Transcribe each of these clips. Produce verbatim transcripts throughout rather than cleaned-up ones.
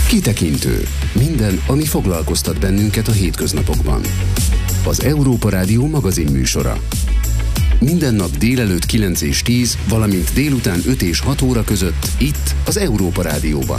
Kitekintő. Minden, ami foglalkoztat bennünket a hétköznapokban. Az Európa Rádió magazin műsora. Minden nap délelőtt kilenc és tíz, valamint délután öt és hat óra között itt az Európa Rádióban.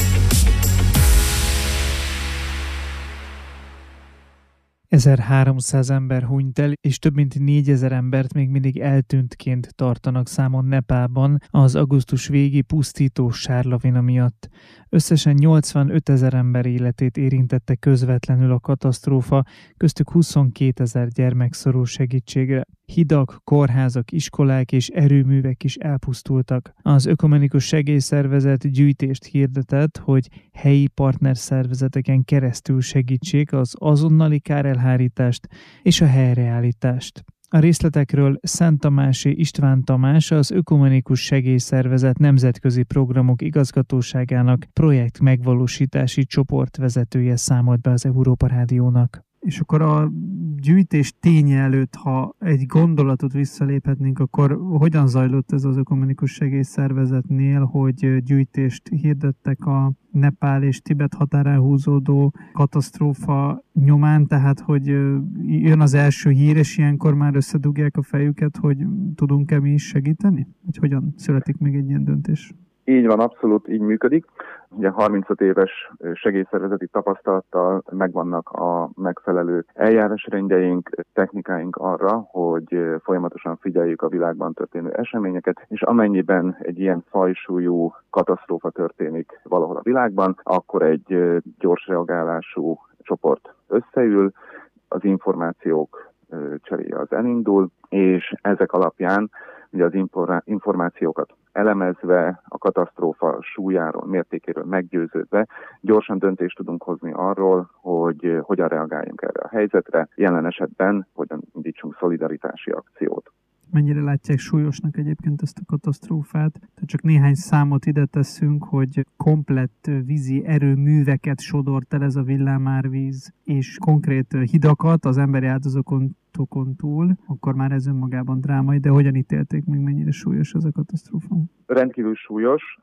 ezerháromszáz ember hunyt el, és több mint négyezer embert még mindig eltűntként tartanak számon Nepálban az augusztus végi pusztító sárlavina miatt. Összesen nyolcvanötezer ember életét érintette közvetlenül a katasztrófa, köztük huszonkétezer gyermek szorul segítségre. Hidak, kórházak, iskolák és erőművek is elpusztultak. Az Ökumenikus Segélyszervezet gyűjtést hirdetett, hogy helyi partnerszervezeteken keresztül segítsék az azonnali kárelhárítást és a helyreállítást. A részletekről Szent Tamási István Tamás, az Ökumenikus Segélyszervezet nemzetközi programok igazgatóságának projekt megvalósítási csoportvezetője számolt be az Európa Rádiónak. És akkor a gyűjtés ténye előtt, ha egy gondolatot visszaléphetnénk, akkor hogyan zajlott ez az Ökumenikus Segélyszervezetnél, hogy gyűjtést hirdettek a Nepál és Tibet határán húzódó katasztrófa nyomán, tehát hogy jön az első hír, és ilyenkor már összedugják a fejüket, hogy tudunk-e mi is segíteni? Hogy hogyan születik még egy ilyen döntés? Így van, abszolút így működik. Ugye harmincöt éves segélyszervezeti tapasztalattal megvannak a megfelelő eljárásrendjeink, technikáink arra, hogy folyamatosan figyeljük a világban történő eseményeket, és amennyiben egy ilyen fajsúlyú katasztrófa történik valahol a világban, akkor egy gyors reagálású csoport összeül, az információk cseréje az elindul, és ezek alapján ugye az információkat elemezve, a katasztrófa súlyáról, mértékéről meggyőződve, gyorsan döntést tudunk hozni arról, hogy hogyan reagáljunk erre a helyzetre, jelen esetben hogyan indítsunk szolidaritási akciót. Mennyire látják súlyosnak egyébként ezt a katasztrófát? Tehát csak néhány számot ide teszünk, hogy komplett vízi erőműveket sodort el ez a villámárvíz, és konkrét hidakat az emberi áldozatokon túl, akkor már ez önmagában drámai, de hogyan ítélték meg, mennyire súlyos ez a katasztrófa? Rendkívül súlyos.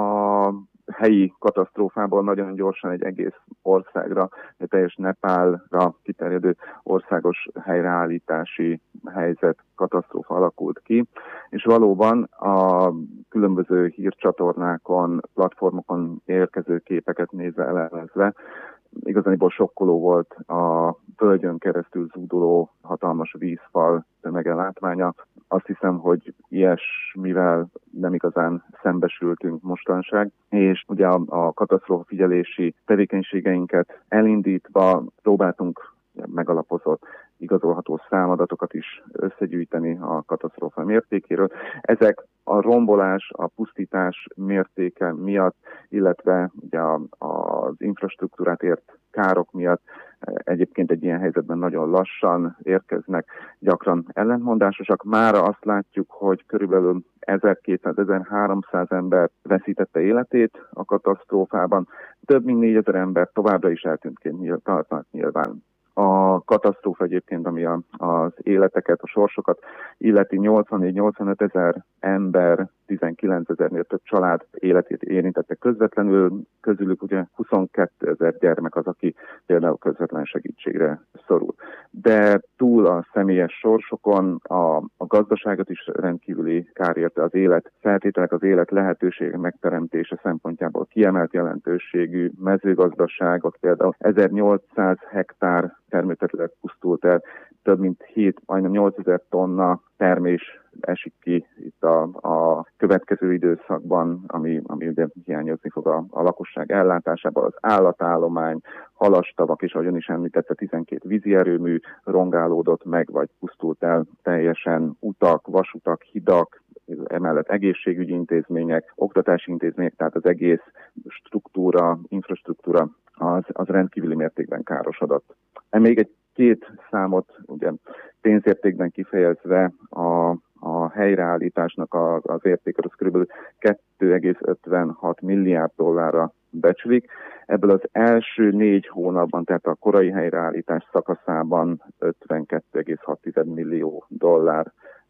A helyi katasztrófából nagyon gyorsan egy egész országra, egy teljes Nepálra kiterjedő országos helyreállítási helyzet, katasztrófa alakult ki, és valóban a különböző hírcsatornákon, platformokon érkező képeket nézve, elemezve, igazániból sokkoló volt a földjön keresztül zúduló hatalmas vízfal tömege látványa. Azt hiszem, hogy ilyesmivel nem igazán szembesültünk mostanság, és ugye a, a katasztrófa figyelési tevékenységeinket elindítva próbáltunk megalapozott, igazolható számadatokat is összegyűjteni a katasztrófa mértékéről. Ezek a rombolás, a pusztítás mértéke miatt, illetve ugye az infrastruktúrát ért károk miatt egyébként egy ilyen helyzetben nagyon lassan érkeznek, gyakran ellentmondásosak. Mára azt látjuk, hogy körülbelül ezerkétszáz-ezerháromszáz ember veszítette életét a katasztrófában, több mint négyezer ember továbbra is eltűntként tartanak nyilván. A katasztrófa egyébként, ami a, az életeket, a sorsokat illeti, nyolcvannégy-nyolcvanöt ezer ember, tizenkilenc ezernél több család életét érintette közvetlenül, közülük ugye huszonkétezer gyermek az, aki például közvetlen segítségre szorul. De túl a személyes sorsokon a, a gazdaságot is rendkívüli kár érte, az élet feltételek, az élet lehetőségek megteremtése szempontjából kiemelt jelentőségű mezőgazdaságot, például ezernyolcszáz hektár termőterület pusztult el, több mint hét, majdnem nyolcezer tonna termés esik ki itt a, a következő időszakban, ami, ami ugye hiányozni fog a, a lakosság ellátásából, az állatállomány, halastavak, és ahogy ön is említette, tizenkét vízi erőmű rongálódott meg, vagy pusztult el teljesen, utak, vasutak, hidak, emellett egészségügyi intézmények, oktatási intézmények, tehát az egész struktúra, infrastruktúra az, az rendkívüli mértékben károsodott. Még egy két számot ugye pénzértékben kifejezve a, a helyreállításnak a, az értéke az kb. kettő egész ötvenhat milliárd dollárra becsülik. Ebből az első négy hónapban, tehát a korai helyreállítás szakaszában ötvenkettő egész hat millió dollár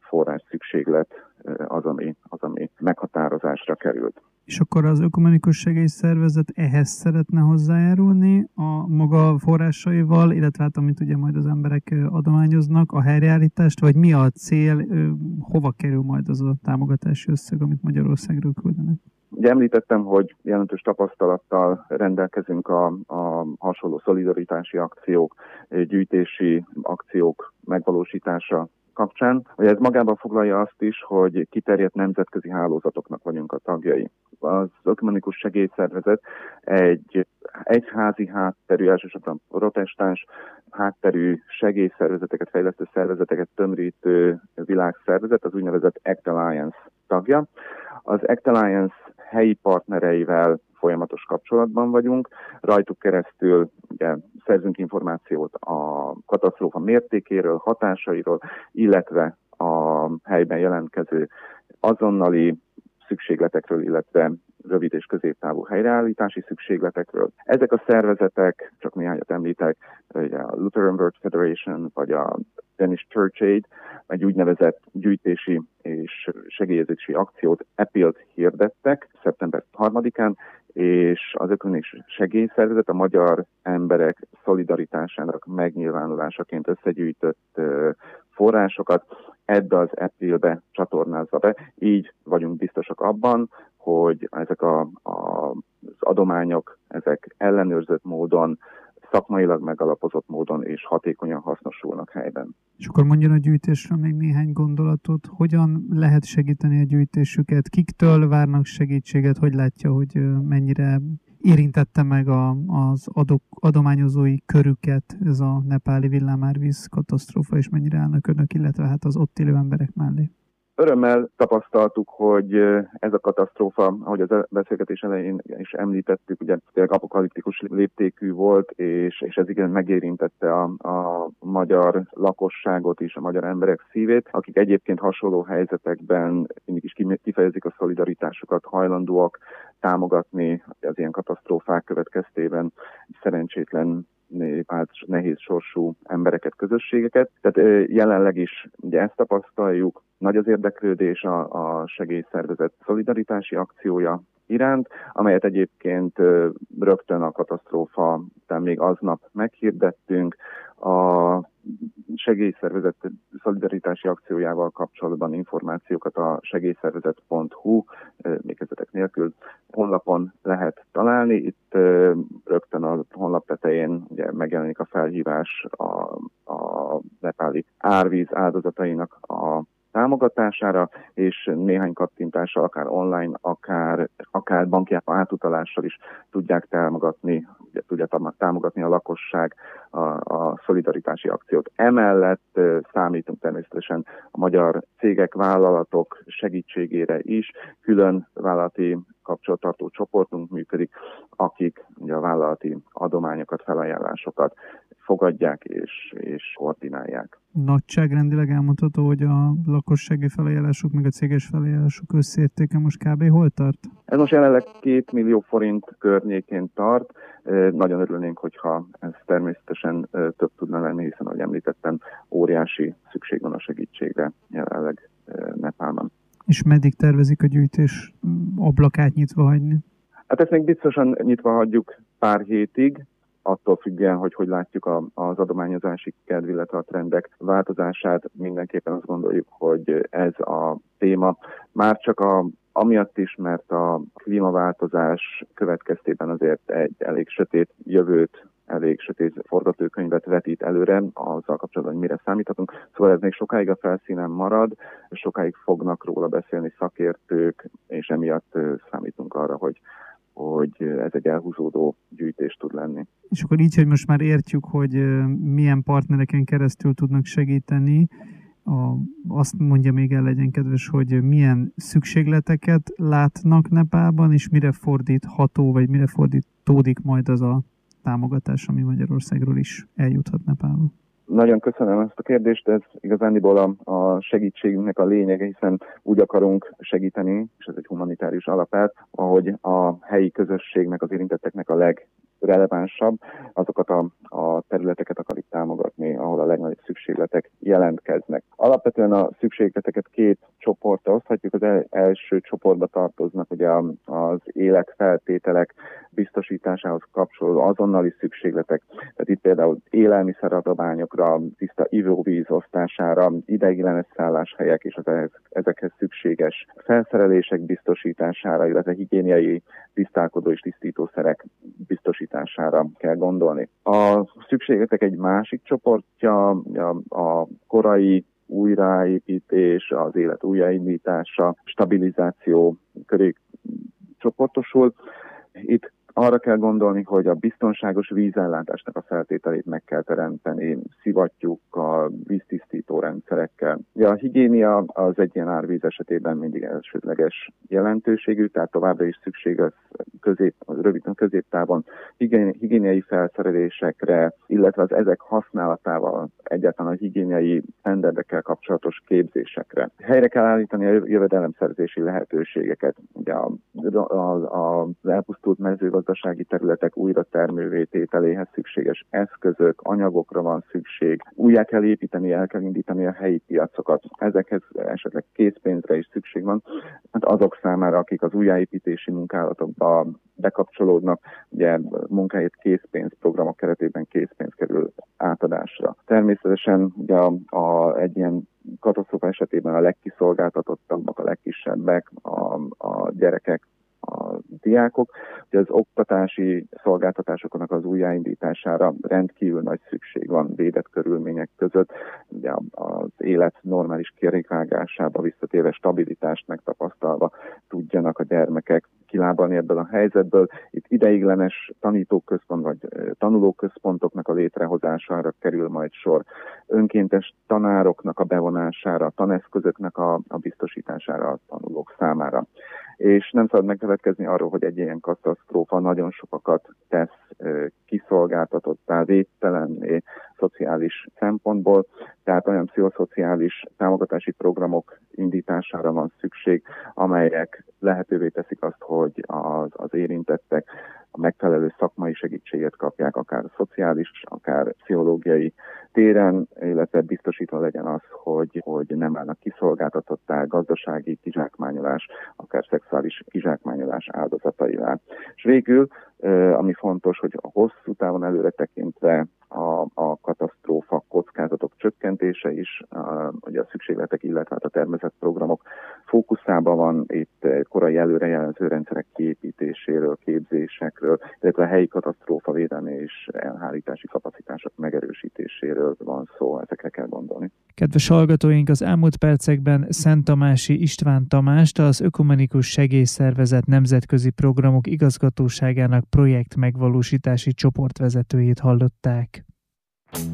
forrás szükséglet az, ami, az, ami meghatározásra került. És akkor az Ökumenikus Segélyszervezet ehhez szeretne hozzájárulni a maga forrásaival, illetve hát amit ugye majd az emberek adományoznak, a helyreállítást, vagy mi a cél, hova kerül majd az a támogatási összeg, amit Magyarországról küldenek? Ugye említettem, hogy jelentős tapasztalattal rendelkezünk a, a hasonló szolidaritási akciók, gyűjtési akciók megvalósítása kapcsán, hogy ez magában foglalja azt is, hogy kiterjedt nemzetközi hálózatoknak vagyunk a tagjai. Az Ökumenikus Segélyszervezet egy egyházi hátterű, elsősorban protestáns hátterű segélyszervezeteket, fejlesztő szervezeteket tömörítő világszervezet, az úgynevezett Act Alliance tagja. Az Act Alliance helyi partnereivel folyamatos kapcsolatban vagyunk, rajtuk keresztül ugye, szerzünk információt a katasztrófa mértékéről, hatásairól, illetve a helyben jelentkező azonnali szükségletekről, illetve rövid és középtávú helyreállítási szükségletekről. Ezek a szervezetek, csak néhányat említek, ugye a Lutheran World Federation, vagy a Danish Church Aid, egy úgynevezett gyűjtési és segélyezési akciót, á pé í el-t hirdettek szeptember harmadikán, és az Ökumenikus Segélyszervezet a magyar emberek szolidaritásának megnyilvánulásaként összegyűjtött forrásokat ebbe az á pé í el-be csatornázza be. Így vagyunk biztosak abban, hogy ezek a, a, az adományok, ezek ellenőrzött módon, szakmailag megalapozott módon és hatékonyan hasznosulnak helyben. És akkor mondjon a gyűjtésről még néhány gondolatot. Hogyan lehet segíteni a gyűjtésüket? Kiktől várnak segítséget? Hogy látja, hogy mennyire érintette meg a, az adok, adományozói körüket ez a nepáli villámárvíz katasztrófa, és mennyire állnak önök, illetve hát az ott élő emberek mellé? Örömmel tapasztaltuk, hogy ez a katasztrófa, ahogy az beszélgetés elején is említettük, ugye tényleg apokaliptikus léptékű volt, és, és ez igen megérintette a, a magyar lakosságot is, a magyar emberek szívét, akik egyébként hasonló helyzetekben mindig is kifejezik a szolidaritásukat, hajlandóak támogatni az ilyen katasztrófák következtében szerencsétlen hát nehéz sorsú embereket, közösségeket. Tehát jelenleg is ugye ezt tapasztaljuk, nagy az érdeklődés a, a segélyszervezet szolidaritási akciója iránt, amelyet egyébként rögtön a katasztrófa után még aznap meghirdettünk. A segélyszervezet szolidaritási akciójával kapcsolatban információkat a segélyszervezet pont hu, még kezdetek nélkül, honlapon lehet találni. Itt rögtön a honlap tetején ugye megjelenik a felhívás a, a nepáli árvíz áldozatainak a támogatására, és néhány kattintással, akár online, akár, akár banki átutalással is tudják támogatni, ugye, tudja támogatni a lakosság a, a szolidaritási akciót. Emellett számítunk természetesen a magyar cégek, vállalatok segítségére is, külön vállalati kapcsolattartó csoportunk működik, akik ugye a vállalati adományokat, felajánlásokat fogadják és, és koordinálják. Nagyságrendileg elmondható, hogy a lakossági felajánlások, meg a céges felajánlások összértéke most kb. Hol tart? Ez most jelenleg két millió forint környékén tart. Nagyon örülnénk, hogyha ez természetesen több tudna lenni, hiszen, ahogy említettem, óriási szükség van a segítségre jelenleg Nepálban. És meddig tervezik a gyűjtés ablakát nyitva hagyni? Hát ezt még biztosan nyitva hagyjuk pár hétig, attól függően, hogy hogy látjuk a, az adományozási kedv, illetve a trendek változását. Mindenképpen azt gondoljuk, hogy ez a téma már csak a, amiatt is, mert a klímaváltozás következtében azért egy elég sötét jövőt, elég sötét forgatókönyvet vetít előre, azzal kapcsolatban, hogy mire számíthatunk. Szóval ez még sokáig a felszínen marad, sokáig fognak róla beszélni szakértők, és emiatt számítunk arra, hogy hogy ez egy elhúzódó gyűjtés tud lenni. És akkor így, hogy most már értjük, hogy milyen partnereken keresztül tudnak segíteni, a, azt mondja még el, legyen kedves, hogy milyen szükségleteket látnak Nepálban, és mire fordítható, vagy mire fordítódik majd az a támogatás, ami Magyarországról is eljuthat Nepálba. Nagyon köszönöm ezt a kérdést, ez igazándiból a, a segítségünknek a lényege, hiszen úgy akarunk segíteni, és ez egy humanitárius alapelv, ahogy a helyi közösségnek, az érintetteknek a legrelevánsabb, azokat a, a területeket akarik támogatni, ahol a legnagyobb szükségletek jelentkeznek. Alapvetően a szükségleteket két csoportra oszthatjuk. Az el, első csoportba tartoznak ugye az életfeltételek biztosításához kapcsolódó azonnali szükségletek. Tehát itt például élelmiszeradományokra, tiszta ivóvíz osztására, ideiglenes szálláshelyek és az ezekhez szükséges felszerelések biztosítására, illetve higiéniai tisztálkodó és tisztítószerek biztosítására kell gondolni. A szükségletek egy másik csoportja a korai újraépítés, az élet újraindítása, stabilizáció köré csoportosul. Itt arra kell gondolni, hogy a biztonságos vízellátásnak a feltételét meg kell teremteni szivattyúkkal, víztisztító rendszerekkel. Ja, a higiénia az egy ilyen árvíz esetében mindig elsődleges jelentőségű, tehát továbbra is szükség az közép, az rövid középtávon higiéniai felszerelésekre, illetve az ezek használatával egyáltalán a higiéniai standardekkel kapcsolatos képzésekre. Helyre kell állítani a jövedelemszerzési lehetőségeket. Ugye a, a, az elpusztult mezőgazdasági területek újra termővétételéhez szükséges eszközök, anyagokra van szükség, újjá kell építeni, el kell indítani a helyi piacokat. Ezekhez esetleg készpénzre is szükség van. Hát azok számára, akik az újjáépítési munkálatokba bekapcsolódnak, ugye munkáért készpénzprogramok keretében készpénz kerül átadásra. Természetesen ugye a, a, egy ilyen katasztrófa esetében a legkiszolgáltatottabbak, a legkisebbek, a, a gyerekek, a diákok. Ugye az oktatási szolgáltatásoknak az újjáindítására rendkívül nagy szükség van védett körülmények között. Ugye az élet normális kerékvágásába visszatérve stabilitást megtapasztalva tudjanak a gyermekek kilábalni ebből a helyzetből. Itt ideiglenes tanítóközpont vagy tanulóközpontoknak a létrehozására kerül majd sor. Önkéntes tanároknak a bevonására, taneszközöknek a, a biztosítására a tanulók számára. És nem szabad megfeledkezni arról, hogy egy ilyen katasztrófa nagyon sokakat tesz kiszolgáltatottá, védtelenné szociális szempontból, tehát olyan pszichoszociális támogatási programok indítására van szükség, amelyek lehetővé teszik azt, hogy az, az érintettek a megfelelő szakmai segítséget kapják, akár szociális, akár pszichológiai téren, illetve biztosítva legyen az, hogy, hogy nem állnak kiszolgáltatottá, gazdasági kizsákmányolás, akár szexuális kizsákmányolás áldozataivá. És végül, ami fontos, hogy a hosszú távon előre tekintve a, a katasztrófa kockázatok csökkentése is, a, ugye a szükségletek, illetve a tervezett programok fókuszában van, itt korai előrejelző rendszerek kiépítéséről, képzésekről, illetve a helyi katasztrófa védelmi és elhárítási kapacitások megerősítéséről van szó, ezekre kell gondolni. Kedves hallgatóink, az elmúlt percekben Szent Tamási István Tamást, az Ökumenikus Segélyszervezet nemzetközi programok igazgatóságának projekt megvalósítási csoportvezetőjét hallották.